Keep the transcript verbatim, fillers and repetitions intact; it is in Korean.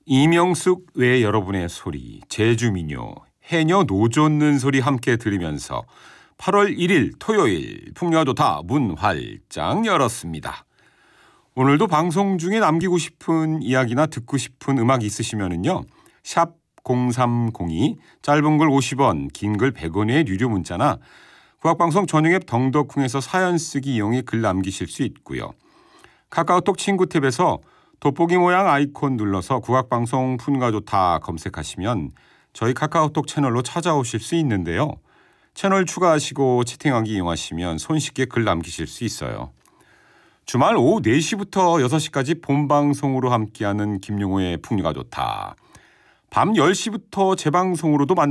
이명숙 외 여러분의 소리, 제주민요, 해녀 노젓는 소리 함께 들으면서 팔월 일일 토요일 풍요가 좋다 문 활짝 열었습니다. 오늘도 방송 중에 남기고 싶은 이야기나 듣고 싶은 음악 있으시면은요. 샵 공삼공이, 짧은 글 오십 원, 긴 글 백 원의 유료 문자나 국악방송 전용 앱 덩덕콩에서 사연 쓰기 이용해 글 남기실 수 있고요. 카카오톡 친구 탭에서 돋보기 모양 아이콘 눌러서 국악방송 풍요가 좋다 검색하시면 저희 카카오톡 채널로 찾아오실 수 있는데요. 채널 추가하시고 채팅하기 이용하시면 손쉽게 글 남기실 수 있어요. 주말 오후 네 시부터 여섯 시까지 본방송으로 함께하는 김용호의 풍류가 좋다. 밤 열 시부터 재방송으로도 만나